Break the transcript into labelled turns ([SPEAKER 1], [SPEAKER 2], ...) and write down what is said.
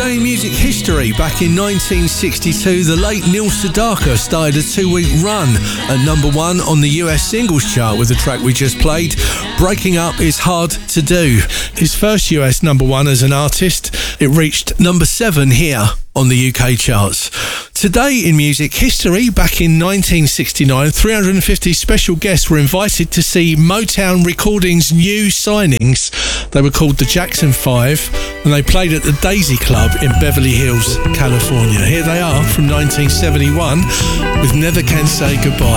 [SPEAKER 1] Today in music history, back in 1962, the late Neil Sedaka started a 2-week run at number 1 on the US singles chart with the track we just played, Breaking Up Is Hard to Do. His first US number 1 as an artist, it reached number 7 here on the UK charts. Today in music history, back in 1969, 350 special guests were invited to see Motown Recordings' new signings. They were called the Jackson 5, and they played at the Daisy Club in Beverly Hills, California. Here they are from 1971 with Never Can Say Goodbye.